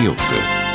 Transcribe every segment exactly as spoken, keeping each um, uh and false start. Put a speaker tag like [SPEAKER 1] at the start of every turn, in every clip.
[SPEAKER 1] News.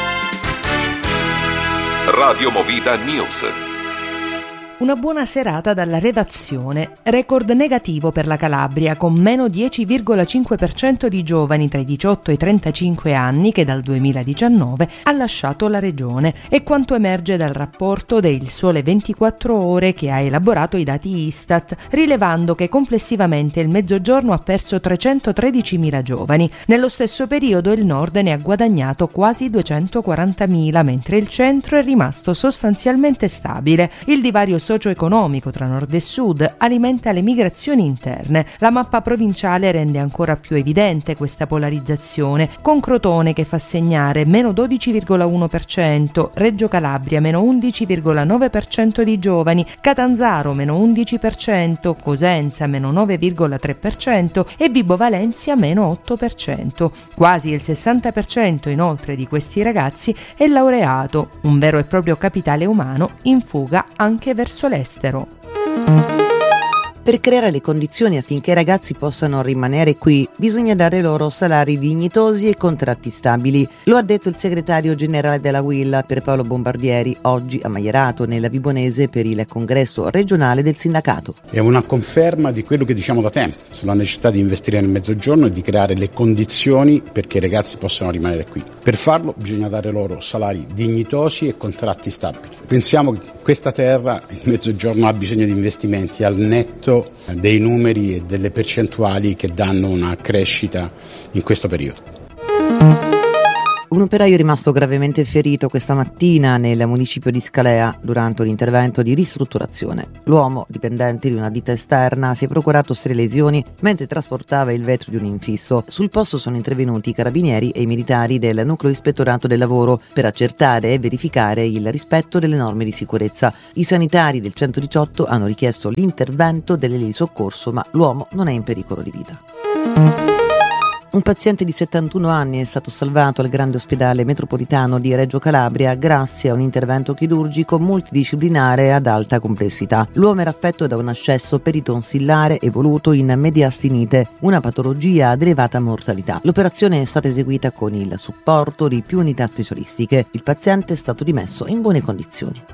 [SPEAKER 1] Radio Movida News.
[SPEAKER 2] Una buona serata dalla redazione. Record negativo per la Calabria, con meno dieci virgola cinque per cento di giovani tra i diciotto e i trentacinque anni che dal duemiladiciannove ha lasciato la regione. È quanto emerge dal rapporto del Sole ventiquattro Ore che ha elaborato i dati Istat, rilevando che complessivamente il Mezzogiorno ha perso trecentotredicimila giovani. Nello stesso periodo il Nord ne ha guadagnato quasi duecentoquarantamila, mentre il Centro è rimasto sostanzialmente stabile. Il divario socio-economico tra nord e sud alimenta le migrazioni interne. La mappa provinciale rende ancora più evidente questa polarizzazione, con Crotone che fa segnare meno dodici virgola uno per cento, Reggio Calabria meno undici virgola nove per cento di giovani, Catanzaro meno undici per cento, Cosenza meno nove virgola tre per cento e Vibo Valentia meno otto per cento. Quasi il sessanta per cento inoltre di questi ragazzi è laureato, un vero e proprio capitale umano in fuga anche verso l'estero.
[SPEAKER 3] Per creare le condizioni affinché i ragazzi possano rimanere qui, bisogna dare loro salari dignitosi e contratti stabili. Lo ha detto il segretario generale della U I L per Paolo Bombardieri, oggi a Maierato, nella Vibonese, per il congresso regionale del sindacato.
[SPEAKER 4] È una conferma di quello che diciamo da tempo, sulla necessità di investire nel Mezzogiorno e di creare le condizioni perché i ragazzi possano rimanere qui. Per farlo bisogna dare loro salari dignitosi e contratti stabili. Pensiamo che questa terra, il Mezzogiorno, ha bisogno di investimenti al netto dei numeri e delle percentuali che danno una crescita in questo periodo.
[SPEAKER 3] Un operaio è rimasto gravemente ferito questa mattina nel municipio di Scalea durante un intervento di ristrutturazione. L'uomo, dipendente di una ditta esterna, si è procurato serie lesioni mentre trasportava il vetro di un infisso. Sul posto sono intervenuti i carabinieri e i militari del nucleo ispettorato del lavoro per accertare e verificare il rispetto delle norme di sicurezza. I sanitari del centodiciotto hanno richiesto l'intervento delle linee di soccorso, ma l'uomo non è in pericolo di vita. Un paziente di settantuno anni è stato salvato al grande ospedale metropolitano di Reggio Calabria grazie a un intervento chirurgico multidisciplinare ad alta complessità. L'uomo era affetto da un ascesso peritonsillare evoluto in mediastinite, una patologia ad elevata mortalità. L'operazione è stata eseguita con il supporto di più unità specialistiche. Il paziente è stato dimesso in buone condizioni.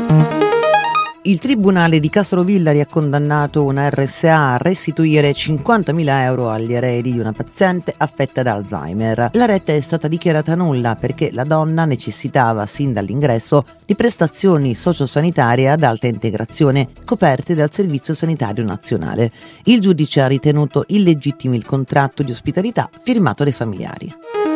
[SPEAKER 3] Il Tribunale di Castrovillari ha condannato una R S A a restituire cinquantamila euro agli eredi di una paziente affetta da Alzheimer. La retta è stata dichiarata nulla perché la donna necessitava sin dall'ingresso di prestazioni sociosanitarie ad alta integrazione coperte dal Servizio Sanitario Nazionale. Il giudice ha ritenuto illegittimo il contratto di ospitalità firmato dai familiari.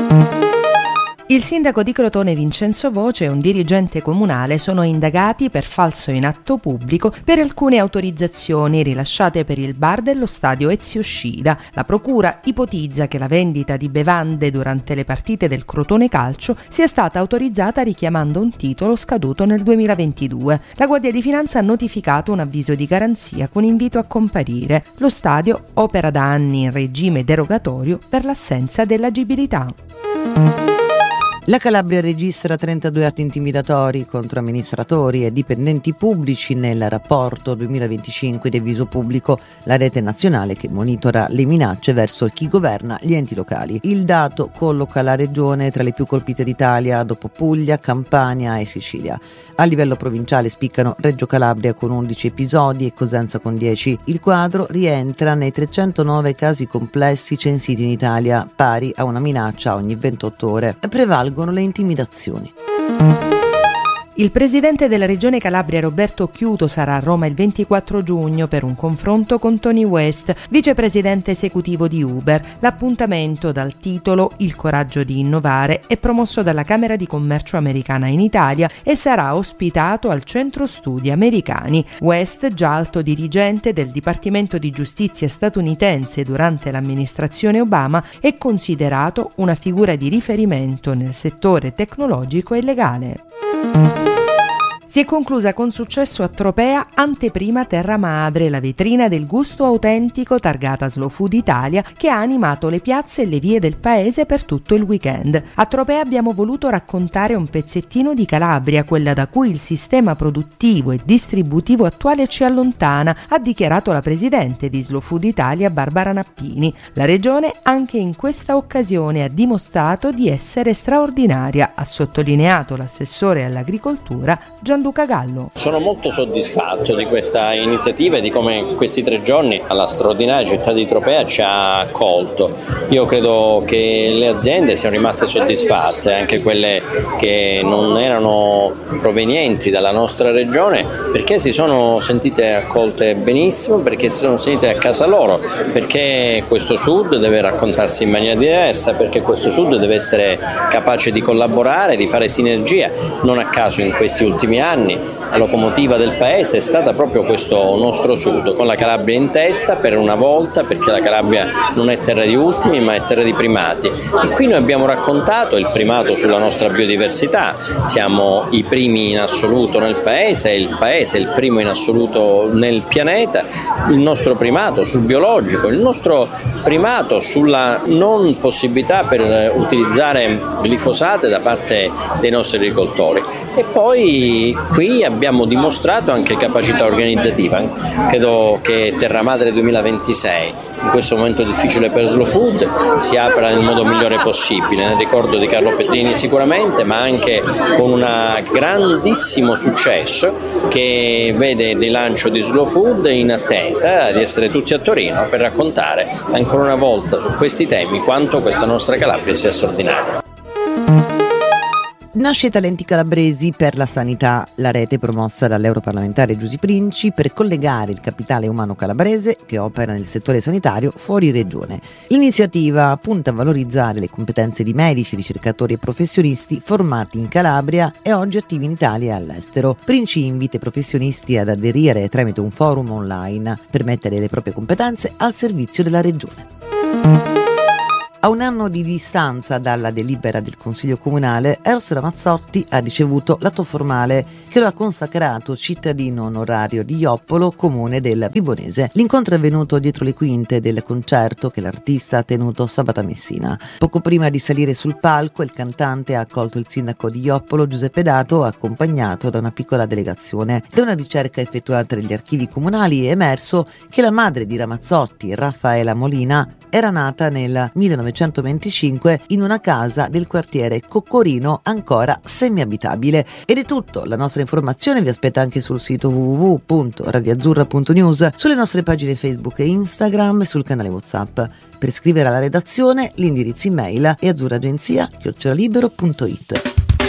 [SPEAKER 2] Il sindaco di Crotone Vincenzo Voce e un dirigente comunale sono indagati per falso in atto pubblico per alcune autorizzazioni rilasciate per il bar dello stadio Ezio Scida. La procura ipotizza che la vendita di bevande durante le partite del Crotone Calcio sia stata autorizzata richiamando un titolo scaduto nel duemilaventidue. La Guardia di Finanza ha notificato un avviso di garanzia con invito a comparire. Lo stadio opera da anni in regime derogatorio per l'assenza dell'agibilità.
[SPEAKER 3] La Calabria registra trentadue atti intimidatori contro amministratori e dipendenti pubblici nel rapporto duemilaventicinque del Viso Pubblico, la rete nazionale che monitora le minacce verso chi governa gli enti locali. Il dato colloca la regione tra le più colpite d'Italia dopo Puglia, Campania e Sicilia. A livello provinciale spiccano Reggio Calabria con undici episodi e Cosenza con dieci. Il quadro rientra nei trecentonove casi complessi censiti in Italia, pari a una minaccia ogni ventotto ore. Prevalgono le intimidazioni.
[SPEAKER 2] Il presidente della Regione Calabria Roberto Chiuto sarà a Roma il ventiquattro giugno per un confronto con Tony West, vicepresidente esecutivo di Uber. L'appuntamento, dal titolo Il coraggio di innovare, è promosso dalla Camera di Commercio americana in Italia e sarà ospitato al Centro Studi Americani. West, già alto dirigente del Dipartimento di Giustizia statunitense durante l'amministrazione Obama, è considerato una figura di riferimento nel settore tecnologico e legale. Si è conclusa con successo a Tropea Anteprima Terra Madre, la vetrina del gusto autentico targata Slow Food Italia, che ha animato le piazze e le vie del paese per tutto il weekend. A Tropea abbiamo voluto raccontare un pezzettino di Calabria, quella da cui il sistema produttivo e distributivo attuale ci allontana, ha dichiarato la presidente di Slow Food Italia Barbara Nappini. La regione anche in questa occasione ha dimostrato di essere straordinaria, ha sottolineato l'assessore all'agricoltura Gian Luca Gallo.
[SPEAKER 5] Sono molto soddisfatto di questa iniziativa e di come questi tre giorni alla straordinaria città di Tropea ci ha accolto. Io credo che le aziende siano rimaste soddisfatte, anche quelle che non erano provenienti dalla nostra regione, perché si sono sentite accolte benissimo, perché si sono sentite a casa loro, perché questo Sud deve raccontarsi in maniera diversa, perché questo Sud deve essere capace di collaborare, di fare sinergia. Non a caso in questi ultimi anni la locomotiva del paese è stata proprio questo nostro Sud, con la Calabria in testa per una volta, perché la Calabria non è terra di ultimi ma è terra di primati, e qui noi abbiamo raccontato il primato sulla nostra biodiversità. Siamo i primi in assoluto nel paese, il paese è il primo in assoluto nel pianeta, il nostro primato sul biologico, il nostro primato sulla non possibilità per utilizzare glifosate da parte dei nostri agricoltori, e poi qui abbiamo dimostrato anche capacità organizzativa. Credo che Terra Madre duemilaventisei, in questo momento difficile per Slow Food, si apra nel modo migliore possibile, nel ricordo di Carlo Petrini sicuramente, ma anche con un grandissimo successo che vede il rilancio di Slow Food in attesa di essere tutti a Torino per raccontare ancora una volta su questi temi quanto questa nostra Calabria sia straordinaria.
[SPEAKER 3] Nasce Talenti Calabresi per la Sanità, la rete promossa dall'europarlamentare Giusy Princi per collegare il capitale umano calabrese che opera nel settore sanitario fuori regione. L'iniziativa punta a valorizzare le competenze di medici, ricercatori e professionisti formati in Calabria e oggi attivi in Italia e all'estero. Princi invita i professionisti ad aderire tramite un forum online per mettere le proprie competenze al servizio della regione. A un anno di distanza dalla delibera del Consiglio Comunale, Eros Ramazzotti ha ricevuto l'atto formale che lo ha consacrato cittadino onorario di Joppolo, comune del Vibonese. L'incontro è avvenuto dietro le quinte del concerto che l'artista ha tenuto sabato a Messina. Poco prima di salire sul palco, il cantante ha accolto il sindaco di Joppolo, Giuseppe Dato, accompagnato da una piccola delegazione. Da una ricerca effettuata negli archivi comunali è emerso che la madre di Ramazzotti, Raffaela Molina, era nata nel millenovecentoventicinque in una casa del quartiere Coccorino ancora semiabitabile. Ed è tutto, la nostra informazione vi aspetta anche sul sito w w w punto radioazzurra punto news, sulle nostre pagine Facebook e Instagram e sul canale WhatsApp. Per scrivere alla redazione l'indirizzo email è azzurragenzia chiocciolalibero punto it.